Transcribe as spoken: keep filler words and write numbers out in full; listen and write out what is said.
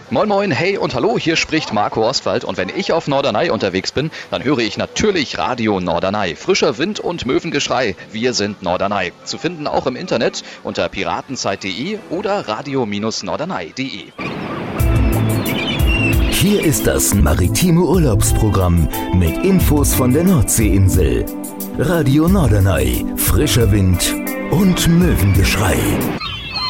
Moin moin, hey und hallo, hier spricht Marco Ostwald und wenn ich auf Norderney unterwegs bin, dann höre ich natürlich Radio Norderney. Frischer Wind und Möwengeschrei, wir sind Norderney. Zu finden auch im Internet unter piratenzeit punkt de oder radio norderney punkt de. Hier ist das maritime Urlaubsprogramm mit Infos von der Nordseeinsel. Radio Norderney, frischer Wind und Möwengeschrei.